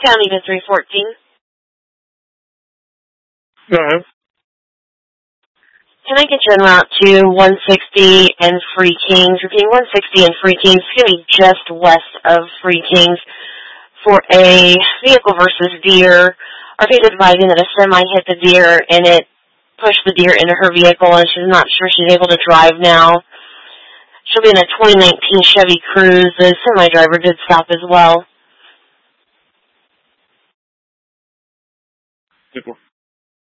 County to 314. Go ahead. Can I get you en route to 160 and Free Kings? Repeating 160 and Free Kings. It's going to be just west of Free Kings for a vehicle versus deer. RP's advising that a semi hit the deer and it pushed the deer into her vehicle, and she's not sure she's able to drive now. She'll be in a 2019 Chevy Cruze. The semi driver did stop as well. Super.